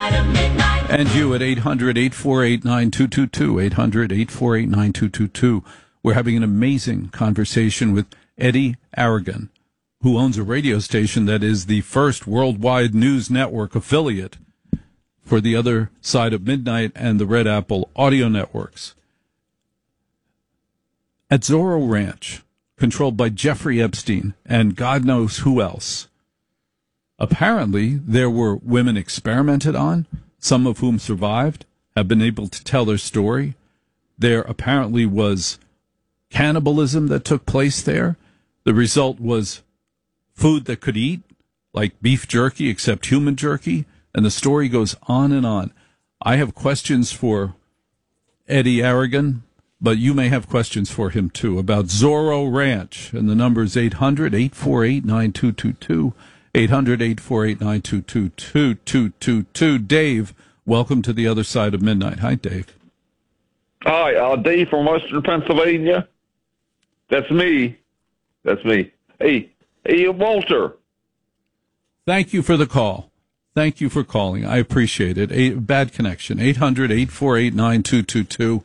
side of midnight. And you at 800-848-9222, 800-848-9222. We're having an amazing conversation with Eddie Aragon, who owns a radio station that is the first worldwide news network affiliate for the Other Side of Midnight and the Red Apple audio networks. At Zorro Ranch, controlled by Jeffrey Epstein and God knows who else, apparently there were women experimented on, some of whom survived, have been able to tell their story. There apparently was cannibalism that took place there. The result was food that could eat, like beef jerky, except human jerky, and the story goes on and on. I have questions for Eddie Aragon, but you may have questions for him, too, about Zorro Ranch, and the number is 800-848-9222, 800-848-9222. Dave, welcome to the Other Side of Midnight. Hi, Dave. Hi, Dave from Western Pennsylvania. That's me. Hey, Walter. Thank you for the call. Thank you for calling. I appreciate it. Bad connection. 800-848-9222.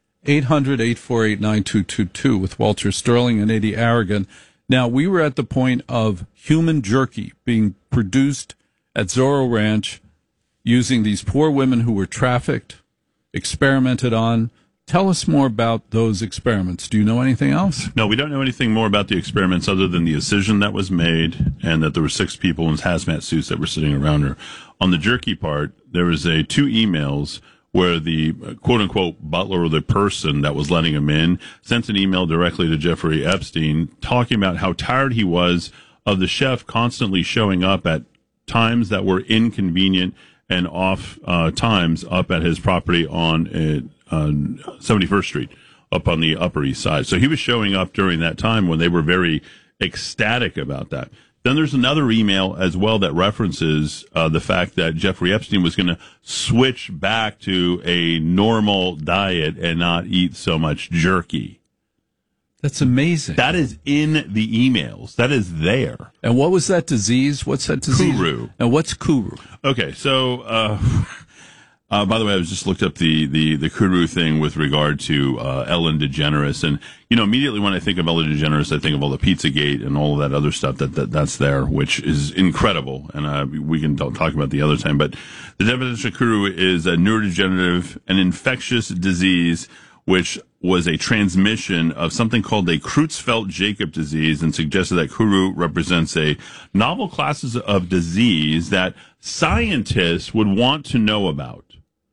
800-848-9222 with Walter Sterling and Eddie Aragon. Now, we were at the point of human jerky being produced at Zorro Ranch using these poor women who were trafficked, experimented on. Tell us more about those experiments. Do you know anything else? No, we don't know anything more about the experiments other than the incision that was made and that there were 6 people in hazmat suits that were sitting around her. On the jerky part, there was 2 emails where the quote-unquote butler or the person that was letting him in sent an email directly to Jeffrey Epstein talking about how tired he was of the chef constantly showing up at times that were inconvenient and off times up at his property on 71st Street, up on the Upper East Side. So he was showing up during that time when they were very ecstatic about that. Then there's another email as well that references the fact that Jeffrey Epstein was going to switch back to a normal diet and not eat so much jerky. That's amazing. That is in the emails. That is there. And what was that disease? What's that disease? Kuru. And what's Kuru? Okay, so by the way, I was just looked up the Kuru thing with regard to Ellen DeGeneres, and immediately when I think of Ellen DeGeneres, I think of all the Pizzagate and all of that other stuff that's there, which is incredible, and we can talk about the other time. But the definition of Kuru is a neurodegenerative, an infectious disease which was a transmission of something called a Creutzfeldt-Jakob disease, and suggested that Kuru represents a novel classes of disease that scientists would want to know about.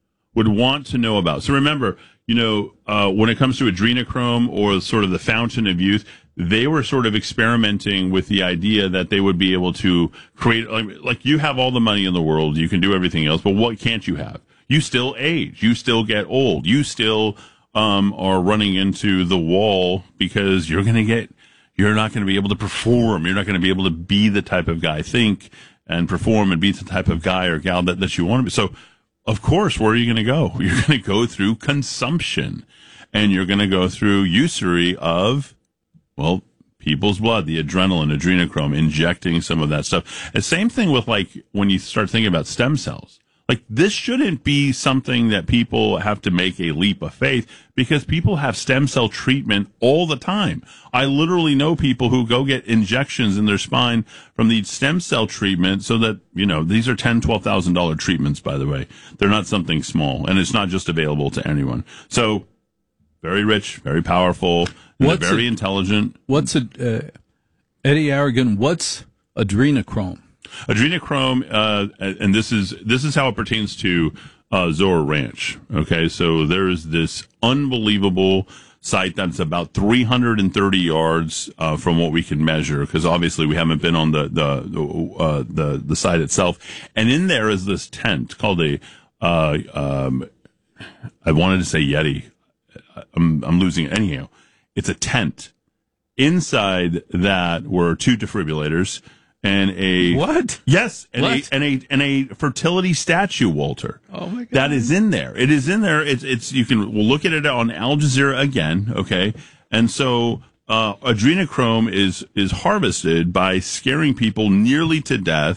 So remember, when it comes to adrenochrome or sort of the fountain of youth, they were sort of experimenting with the idea that they would be able to create, like you have all the money in the world, you can do everything else, but what can't you have? You still age, you still get old, you still are running into the wall because you're not going to be able to perform, you're not going to be able to be the type of guy, think and perform and be the type of guy or gal that you want to be. So, of course, where are you going to go? You're going to go through consumption, and you're going to go through usury of, people's blood, the adrenaline, adrenochrome, injecting some of that stuff. The same thing with, when you start thinking about stem cells. This shouldn't be something that people have to make a leap of faith, because people have stem cell treatment all the time. I literally know people who go get injections in their spine from the stem cell treatment so that, these are $10,000, $12,000 treatments, by the way. They're not something small, and it's not just available to anyone. So, very rich, very powerful, very intelligent. Eddie Aragon, what's adrenochrome? Adrenochrome, and this is how it pertains to Zorro Ranch. Okay, so there's this unbelievable site that's about 330 yards from what we can measure, because obviously we haven't been on the site itself. And in there is this tent called I wanted to say Yeti. I'm losing it. Anyhow, it's a tent. Inside that were 2 defibrillators. And a what? Yes, and what? a fertility statue, Walter. Oh my God! That is in there. It is in there. We'll look at it on Al Jazeera again. Okay, and so adrenochrome is harvested by scaring people nearly to death,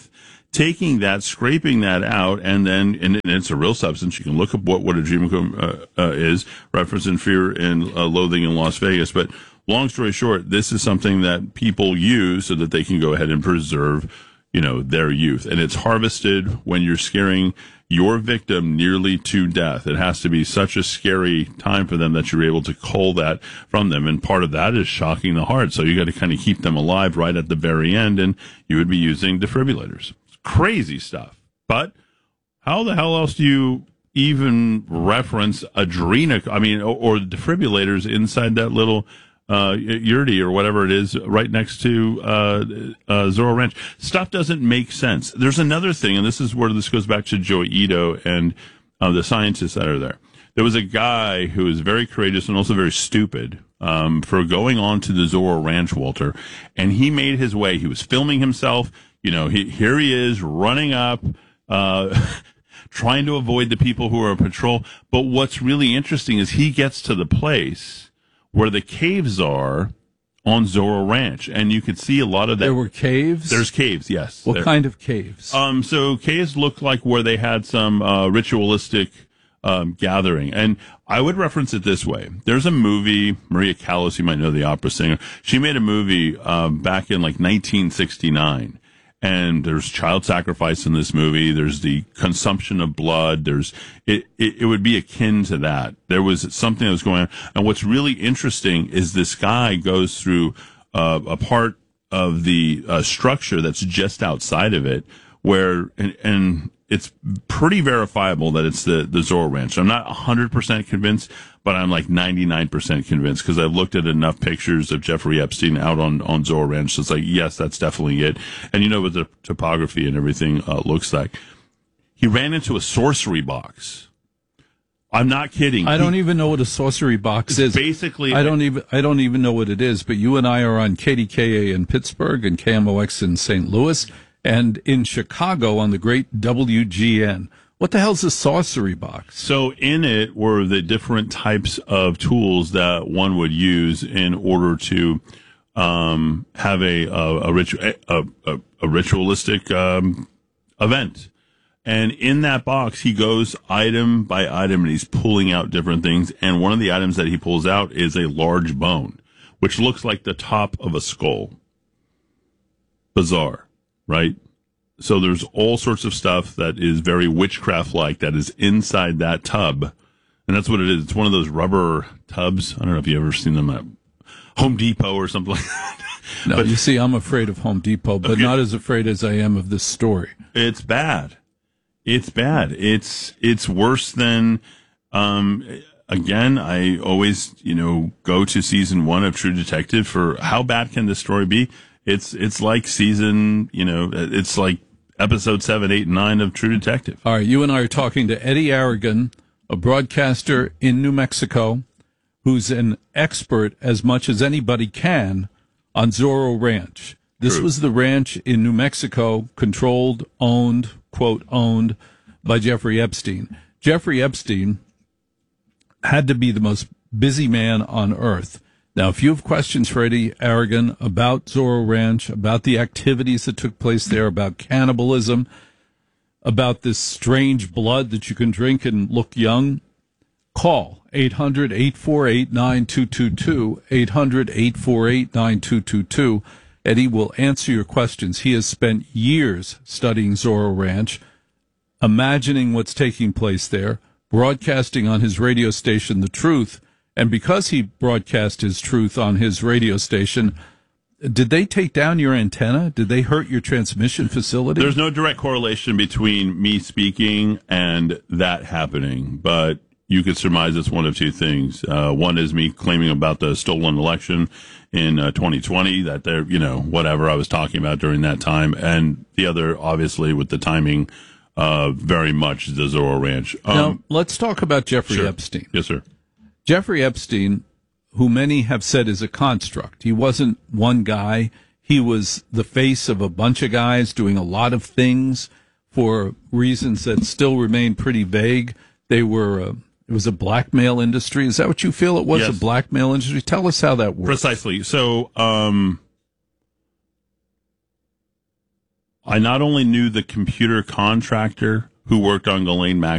taking that, scraping that out, and it's a real substance. You can look up what adrenochrome is, reference in Fear and Loathing in Las Vegas. But long story short, this is something that people use so that they can go ahead and preserve, their youth. And it's harvested when you're scaring your victim nearly to death. It has to be such a scary time for them that you're able to cull that from them. And part of that is shocking the heart. So you got to kind of keep them alive right at the very end. And you would be using defibrillators. Crazy stuff. But how the hell else do you even reference or defibrillators inside that little Yurdi or whatever it is right next to Zorro Ranch? Stuff doesn't make sense. There's another thing, and this is where this goes back to Joe Ito and the scientists that are there. There was a guy who was very courageous and also very stupid for going on to the Zorro Ranch, Walter, and he made his way. He was filming himself. Here he is running up, trying to avoid the people who are on patrol. But what's really interesting is he gets to the place where the caves are on Zorro Ranch, and you could see a lot of that. There were caves? There's caves, yes. What kind of caves? So caves look like where they had some ritualistic gathering. And I would reference it this way. There's a movie, Maria Callas, you might know, the opera singer. She made a movie back in 1969. And there's child sacrifice in this movie. There's the consumption of blood. It would be akin to that. There was something that was going on. And what's really interesting is this guy goes through a part of the structure that's just outside of it, where and it's pretty verifiable that it's the Zorro Ranch. I'm not 100% convinced, but I'm 99% convinced because I've looked at enough pictures of Jeffrey Epstein out on Zorro Ranch. So it's yes, that's definitely it. And what the topography and everything looks like. He ran into a sorcery box. I'm not kidding. I don't even know what a sorcery box is. Basically, I don't even know what it is. But you and I are on KDKA in Pittsburgh and KMOX in St. Louis, and in Chicago on the great WGN. What the hell's a sorcery box? So in it were the different types of tools that one would use in order to have a ritualistic event. And in that box, he goes item by item, and he's pulling out different things. And one of the items that he pulls out is a large bone, which looks like the top of a skull. Bizarre. Right? So there's all sorts of stuff that is very witchcraft-like that is inside that tub. And that's what it is. It's one of those rubber tubs. I don't know if you've ever seen them at Home Depot or something like that. No, but you see, I'm afraid of Home Depot, but not as afraid as I am of this story. It's bad. It's bad. It's worse than, again, I always, go to season 1 of True Detective for how bad can this story be? It's like season, it's like episode 7, 8, and 9 of True Detective. All right, you and I are talking to Eddie Aragon, a broadcaster in New Mexico, who's an expert as much as anybody can on Zorro Ranch. This was the ranch in New Mexico, controlled, owned, quote, owned by Jeffrey Epstein. Jeffrey Epstein had to be the most busy man on earth. Now, if you have questions for Eddie Aragon about Zorro Ranch, about the activities that took place there, about cannibalism, about this strange blood that you can drink and look young, call 800-848-9222, 800-848-9222. Eddie will answer your questions. He has spent years studying Zorro Ranch, imagining what's taking place there, broadcasting on his radio station, The Truth. And because he broadcast his truth on his radio station, did they take down your antenna? Did they hurt your transmission facility? There's no direct correlation between me speaking and that happening, but you could surmise it's one of two things. One is me claiming about the stolen election in 2020, that they're, whatever I was talking about during that time. And the other, obviously, with the timing, very much the Zorro Ranch. Now, let's talk about Jeffrey Epstein. Yes, sir. Jeffrey Epstein, who many have said is a construct. He wasn't one guy. He was the face of a bunch of guys doing a lot of things for reasons that still remain pretty vague. They were, it was a blackmail industry. Is that what you feel it was, yes. A blackmail industry? Tell us how that works. Precisely. So, I not only knew the computer contractor who worked on Ghislaine